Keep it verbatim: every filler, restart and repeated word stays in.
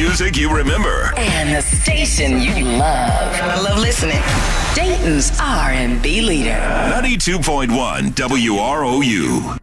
music you remember. And the station you love. I love listening. Dayton's R and B leader. ninety-two point one W R O U.